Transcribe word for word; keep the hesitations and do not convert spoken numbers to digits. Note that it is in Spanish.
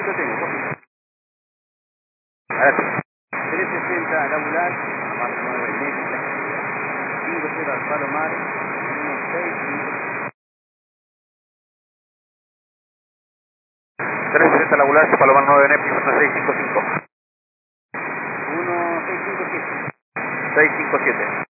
lo tengo, copia. Gracias. trescientos sesenta Labular, Amar nueve México, cinco cero al Palomar, uno seis cinco. trescientos sesenta Labular, Palomar nueve Neptune, uno seis cinco cinco. uno seis cinco siete. seis cinco siete.